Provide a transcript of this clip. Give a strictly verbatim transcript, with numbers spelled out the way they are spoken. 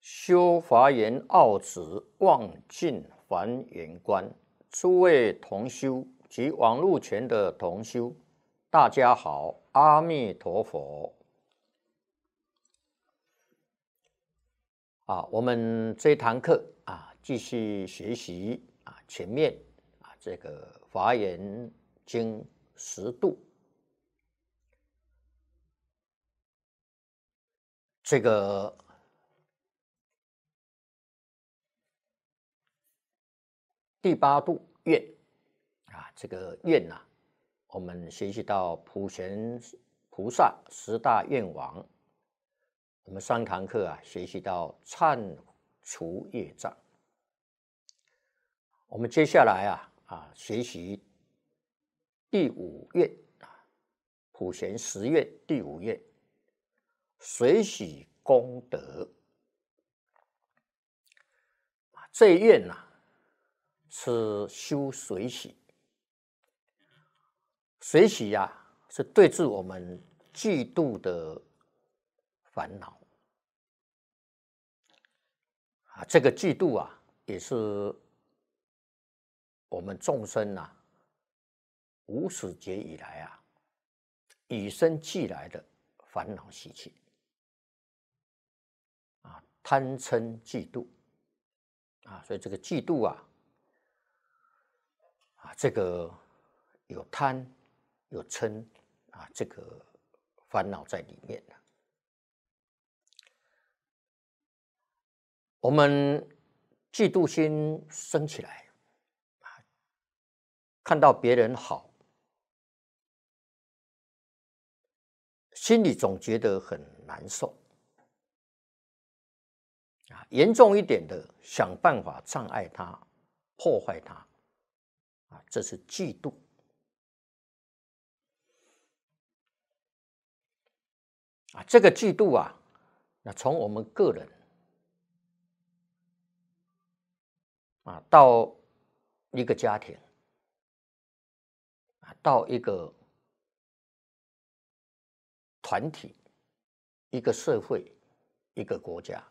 修华严奥旨，望尽还原观。诸位同修及网络前的同修，大家好，阿弥陀佛。啊，我们这一堂课啊，继续学习啊，前面啊这个华严经十度。这个第八度愿啊，这个愿呐、啊，我们学习到普贤菩萨十大愿王。我们上堂课啊，学习到忏除业障。我们接下来啊啊，学习第五愿啊，普贤十愿第五愿，随喜功德。这一愿呐、啊，是修随喜。随喜呀、啊，是对治我们嫉妒的烦恼啊。这个嫉妒啊，也是我们众生啊无始劫以来啊与生俱来的烦恼习气啊，贪嗔嫉妒啊，所以这个嫉妒啊啊，这个有贪有嗔啊，这个烦恼在里面的。我们嫉妒心生起来啊，看到别人好，心里总觉得很难受啊。严重一点的，想办法障碍他、破坏他啊，这是嫉妒。啊，这个嫉妒啊，那从我们个人啊，到一个家庭啊，到一个团体、一个社会、一个国家